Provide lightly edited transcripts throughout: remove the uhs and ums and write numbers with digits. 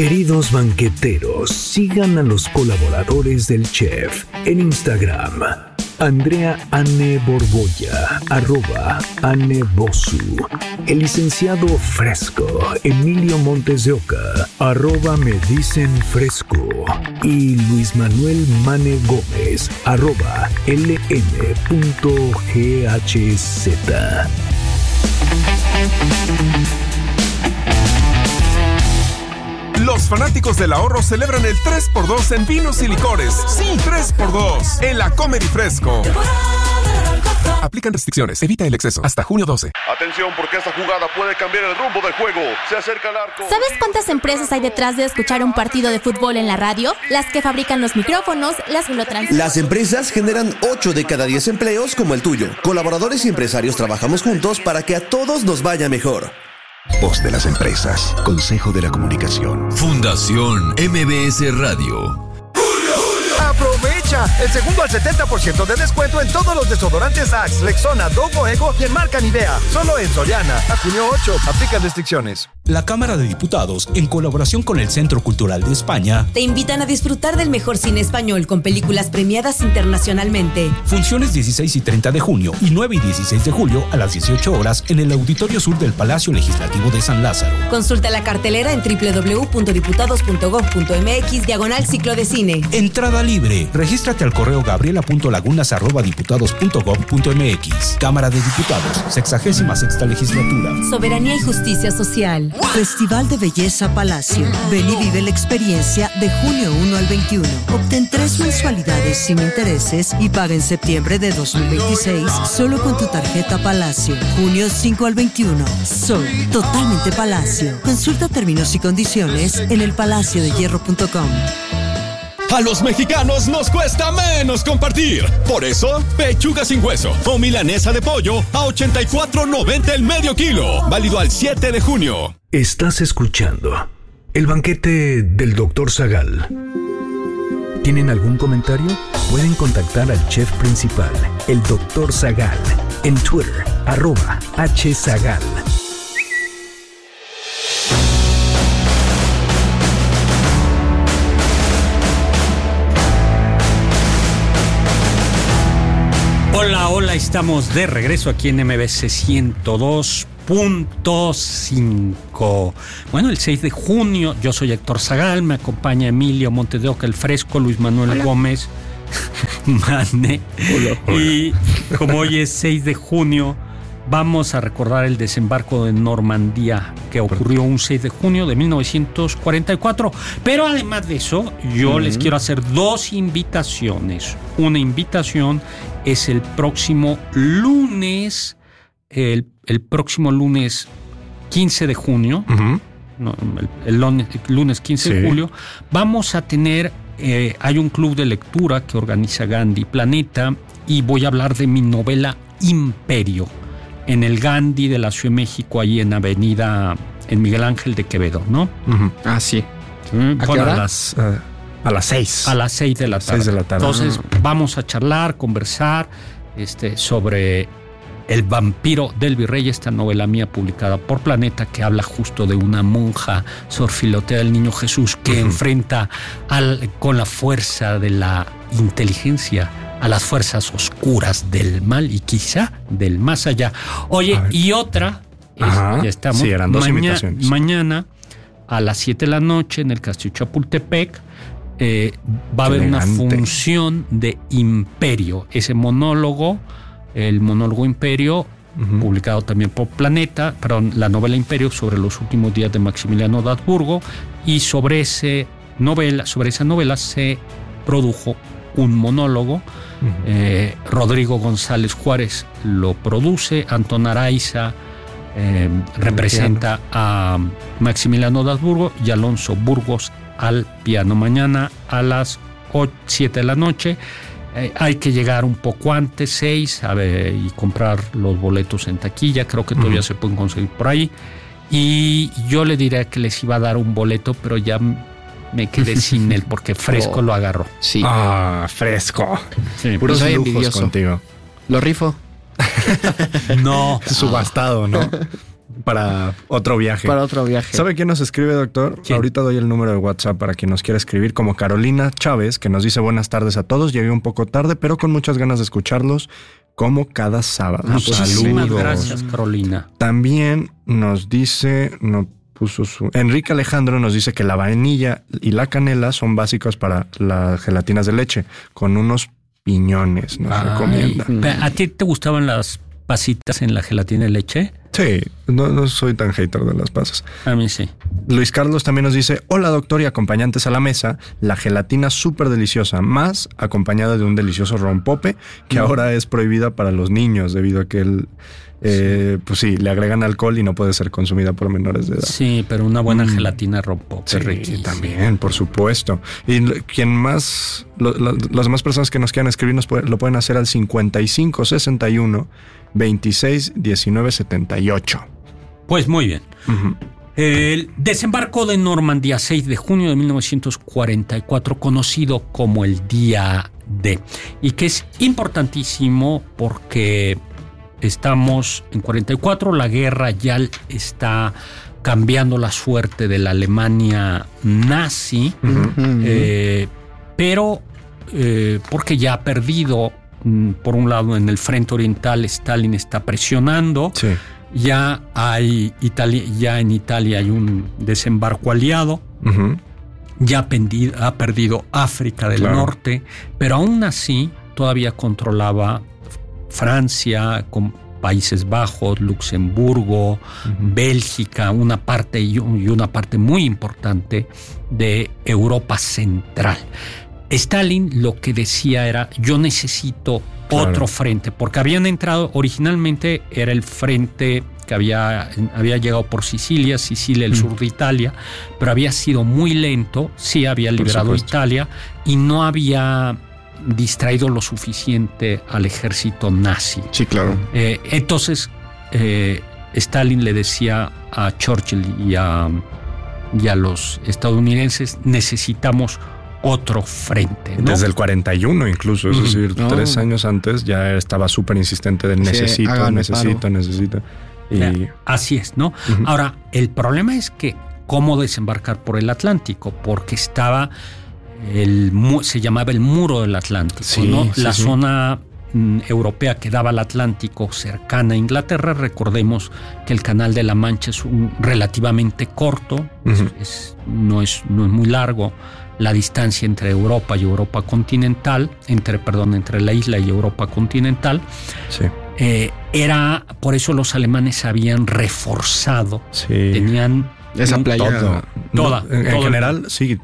Queridos banqueteros, sigan a los colaboradores del chef en Instagram. Andrea Anne Borbolla, @AnneBosu. El licenciado Fresco, Emilio Montes de Oca, @Me Dicen Fresco. Y Luis Manuel Mane Gómez, @LN.GHZ. Los fanáticos del ahorro celebran el 3x2 en vinos y licores. Sí, 3x2 en la Comer y Fresco. Aplican restricciones. Evita el exceso. Hasta junio 12. Atención, porque esta jugada puede cambiar el rumbo del juego. Se acerca al arco. ¿Sabes cuántas empresas hay detrás de escuchar un partido de fútbol en la radio? Las que fabrican los micrófonos, las que lo transmiten. Las empresas generan 8 de cada 10 empleos como el tuyo. Colaboradores y empresarios trabajamos juntos para que a todos nos vaya mejor. Voz de las empresas. Consejo de la Comunicación. Fundación MBS Radio. ¡Aprovecha! El segundo al 70% de descuento en todos los desodorantes Axe, Rexona, Dogo Ego y en marca Nivea. Solo en Soriana. A junio 8. Aplican restricciones. La Cámara de Diputados, en colaboración con el Centro Cultural de España, te invitan a disfrutar del mejor cine español con películas premiadas internacionalmente. Funciones 16 y 30 de junio y 9 y 16 de julio a las 18 horas en el Auditorio Sur del Palacio Legislativo de San Lázaro. Consulta la cartelera en www.diputados.gov.mx/ciclo de cine. Entrada libre. Regístrate al correo gabriela.lagunas@diputados.gov.mx. Cámara de Diputados, 66ª Legislatura. Soberanía y justicia social. Festival de Belleza Palacio. Ven y vive la experiencia de junio 1 al 21. Obtén 3 mensualidades sin intereses y paga en septiembre de 2026 solo con tu tarjeta Palacio. Junio 5 al 21. Soy totalmente Palacio. Consulta términos y condiciones en elpalaciodehierro.com. A los mexicanos nos cuesta menos compartir. Por eso, pechuga sin hueso o milanesa de pollo a $84.90 el medio kilo. Válido al 7 de junio. Estás escuchando el banquete del Dr. Zagal. ¿Tienen algún comentario? Pueden contactar al chef principal, el Dr. Zagal, en Twitter, @HZagal. Hola, estamos de regreso aquí en MBS 102.5. Bueno, el 6 de junio, yo soy Héctor Zagal, me acompaña Emilio Montes de Oca, el Fresco, Luis Manuel Gómez, Mane. Hola. Y como hoy es 6 de junio, vamos a recordar el desembarco de Normandía que ocurrió un 6 de junio de 1944. Pero además de eso, yo les quiero hacer 2 invitaciones. Una invitación es el próximo lunes, el próximo lunes 15 de junio, el lunes 15 de julio, vamos a tener, hay un club de lectura que organiza Gandhi Planeta y voy a hablar de mi novela Imperio, en el Gandhi de la Ciudad de México, ahí en en Miguel Ángel de Quevedo, ¿no? Ah, sí. ¿A qué hora? A las 6. A las 6 de la tarde. 6 de la tarde. Entonces vamos a charlar, conversar sobre El vampiro del virrey, esta novela mía publicada por Planeta, que habla justo de una monja Sor Filotea del Niño Jesús que enfrenta con la fuerza de la inteligencia a las fuerzas oscuras del mal y quizá del más allá. Oye, y otra, ya estamos, sí, eran 2 invitaciones. Mañana a las 7 de la noche en el Castillo Chapultepec va a haber una función de Imperio. Ese monólogo, el monólogo Imperio, publicado también por Planeta, la novela Imperio sobre los últimos días de Maximiliano de Habsburgo, y sobre esa novela se produjo un monólogo. Rodrigo González Juárez lo produce, Antón Araiza representa a Maximiliano de Habsburgo y Alonso Burgos al piano. Mañana a las 7 de la noche. Hay que llegar un poco antes, 6, y comprar los boletos en taquilla. Creo que todavía se pueden conseguir por ahí. Y yo le diría que les iba a dar un boleto, pero ya me quedé sin él porque Fresco lo agarró. Sí. Fresco. Sí, puros soy lujos envidioso contigo. ¿Lo rifo? No. Subastado, ¿no? para otro viaje. Para otro viaje. ¿Sabe quién nos escribe, doctor? ¿Quién? Ahorita doy el número de WhatsApp para quien nos quiera escribir, como Carolina Chávez, que nos dice buenas tardes a todos. Llegué un poco tarde, pero con muchas ganas de escucharlos como cada sábado. Muchísimas Saludos. gracias, Carolina. También nos dice, Enrique Alejandro nos dice que la vainilla y la canela son básicos para las gelatinas de leche, con unos piñones, nos recomienda. ¿A ti te gustaban las pasitas en la gelatina de leche? Sí, no soy tan hater de las pasas. A mí sí. Luis Carlos también nos dice, hola doctor y acompañantes a la mesa, la gelatina súper deliciosa, más acompañada de un delicioso rompope que ahora es prohibida para los niños debido a que pues sí, le agregan alcohol y no puede ser consumida por menores de edad. Sí, pero una buena gelatina rompope. Sí, también, por supuesto. Y quien más, las demás personas que nos quieran escribir lo pueden hacer al 55 61 26 19 78. Pues muy bien. El desembarco de Normandía, 6 de junio de 1944, conocido como el Día D, y que es importantísimo porque estamos en 44, la guerra ya está cambiando la suerte de la Alemania nazi, pero porque ya ha perdido, por un lado en el frente oriental Stalin está presionando, sí. Ya en Italia hay un desembarco aliado, ya ha perdido África del Norte, pero aún así todavía controlaba Francia, con Países Bajos, Luxemburgo, Bélgica, una parte y una parte muy importante de Europa Central. Stalin lo que decía era, yo necesito otro frente, porque habían entrado, originalmente era el frente que había llegado por Sicilia, el sur de Italia, pero había sido muy lento, sí había liberado Italia y no había distraído lo suficiente al ejército nazi. Sí, claro. Entonces, Stalin le decía a Churchill y a los estadounidenses, necesitamos otro frente, ¿no? Desde el 41 incluso, es decir, 3 años antes ya estaba súper insistente de necesito. Y así es, ¿no? Ahora, el problema es que cómo desembarcar por el Atlántico, porque estaba se llamaba el Muro del Atlántico, ¿no? La zona europea que daba al Atlántico cercana a Inglaterra. Recordemos que el Canal de la Mancha es relativamente corto, no es muy largo. La distancia entre Europa y Europa continental, entre la isla y Europa continental, era, por eso los alemanes habían reforzado, tenían esa playa, en general, sí,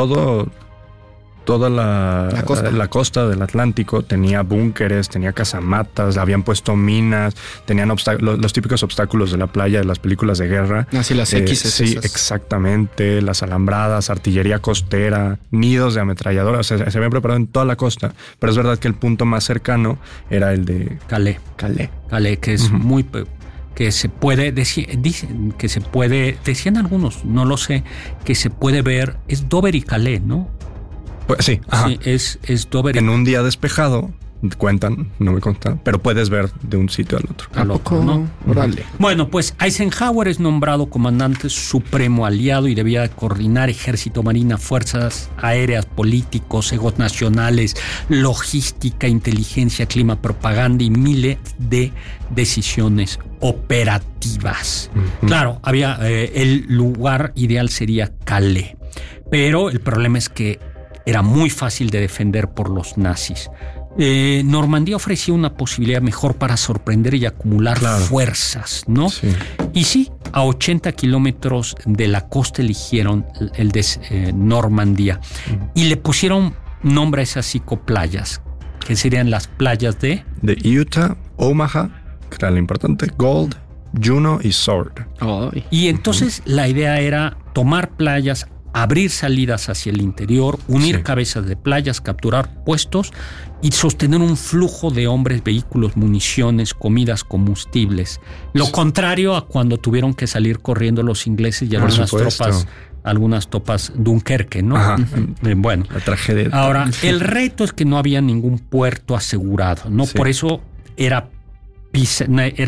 toda la costa del Atlántico tenía búnkeres, tenía casamatas, habían puesto minas, tenían los típicos obstáculos de la playa de las películas de guerra. Así las X. Sí, exactamente, las alambradas, artillería costera, nidos de ametralladoras, se habían preparado en toda la costa, pero es verdad que el punto más cercano era el de Calais, que es muy... que se puede, dicen que se puede, decían algunos, no lo sé, que se puede ver, es Dover y Calais, ¿no? Pues sí, es Dover. En un día despejado, cuentan, no me consta, pero puedes ver de un sitio al otro. Al otro, ¿no? Órale. Bueno, pues Eisenhower es nombrado comandante supremo aliado y debía coordinar ejército, marina, fuerzas aéreas, políticos, egos nacionales, logística, inteligencia, clima, propaganda y miles de decisiones operativas. Claro, había el lugar ideal sería Calais, pero el problema es que era muy fácil de defender por los nazis. Normandía ofrecía una posibilidad mejor para sorprender y acumular fuerzas, ¿no? Sí. Y sí, a 80 kilómetros de la costa eligieron el de Normandía y le pusieron nombre a esas 5 playas, que serían las playas de Utah, Omaha, que era lo importante, Gold, Juno y Sword. Y entonces la idea era tomar playas, abrir salidas hacia el interior, unir cabezas de playas, capturar puestos y sostener un flujo de hombres, vehículos, municiones, comidas, combustibles. Lo contrario a cuando tuvieron que salir corriendo los ingleses y algunas tropas Dunkerque, ¿no? Bueno, la tragedia. Ahora, el reto es que no había ningún puerto asegurado, ¿no? Por eso era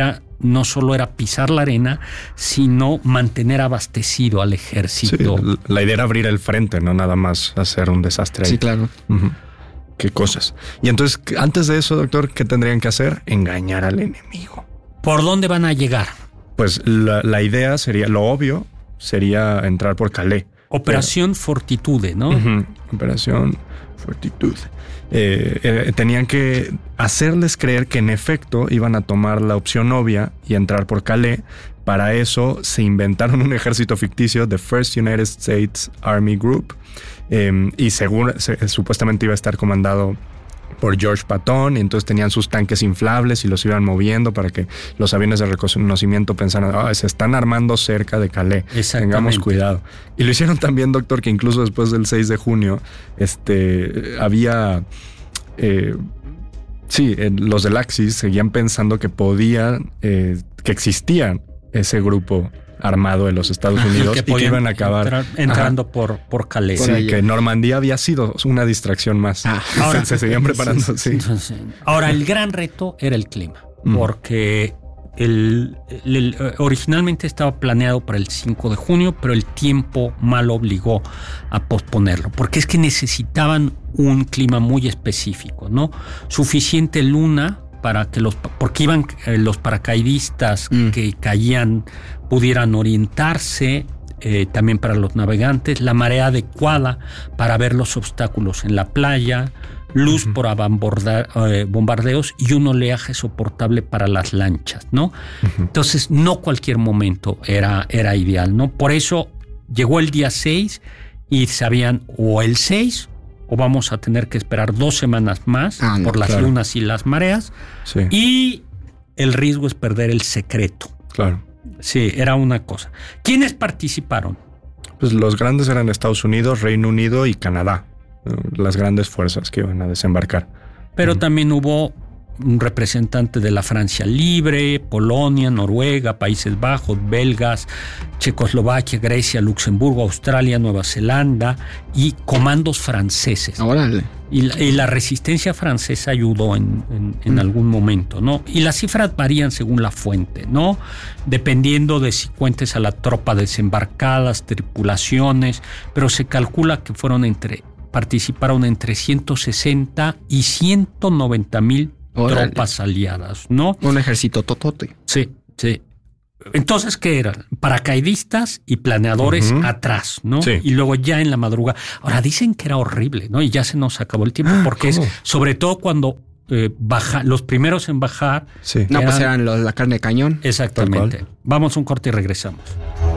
no solo era pisar la arena, sino mantener abastecido al ejército. Sí, la idea era abrir el frente, no nada más hacer un desastre ahí. Sí, claro. Qué cosas. Y entonces, antes de eso, doctor, ¿qué tendrían que hacer? Engañar al enemigo. ¿Por dónde van a llegar? Pues la idea sería, lo obvio, sería entrar por Calais. Operación Fortitude, ¿no? Operación Fortitude. Tenían que hacerles creer que en efecto iban a tomar la opción obvia y entrar por Calais. Para eso se inventaron un ejército ficticio, The First United States Army Group, y supuestamente iba a estar comandado por George Patton, y entonces tenían sus tanques inflables y los iban moviendo para que los aviones de reconocimiento pensaran, se están armando cerca de Calais, tengamos cuidado. Y lo hicieron también, doctor, que incluso después del 6 de junio había... los del Axis seguían pensando que que existía ese grupo armado de los Estados Unidos y que iban a acabar entrando por Calais. Sí, que Normandía había sido una distracción más. Ahora, se seguían preparando. Sí. Ahora, el gran reto era el clima, porque originalmente estaba planeado para el 5 de junio, pero el tiempo mal obligó a posponerlo, porque es que necesitaban un clima muy específico, ¿no? Suficiente luna para que porque iban los paracaidistas que caían pudieran orientarse, también para los navegantes, la marea adecuada para ver los obstáculos en la playa, luz por bombardeos y un oleaje soportable para las lanchas, ¿no? Entonces, no cualquier momento era ideal, ¿no? Por eso llegó el día 6 y sabían o el 6 o vamos a tener que esperar 2 semanas más por las lunas y las mareas. Sí. Y el riesgo es perder el secreto. Claro. Sí, era una cosa. ¿Quiénes participaron? Pues los grandes eran Estados Unidos, Reino Unido y Canadá. Las grandes fuerzas que iban a desembarcar. Pero también hubo un representante de la Francia Libre, Polonia, Noruega, Países Bajos, belgas, Checoslovaquia, Grecia, Luxemburgo, Australia, Nueva Zelanda y comandos franceses. ¡Órale! Y la resistencia francesa ayudó en algún momento, ¿no? Y las cifras varían según la fuente, ¿no? Dependiendo de si cuentes a la tropa desembarcadas, tripulaciones, pero se calcula que participaron entre 160 y 190,000 tropas aliadas, ¿no? Un ejército totote. Sí. Entonces, ¿qué eran? Paracaidistas y planeadores atrás, ¿no? Sí. Y luego ya en la madrugada. Ahora, dicen que era horrible, ¿no? Y ya se nos acabó el tiempo, porque es sobre todo cuando los primeros en bajar. Sí. Pues eran la carne de cañón. Exactamente. Vamos a un corte y regresamos.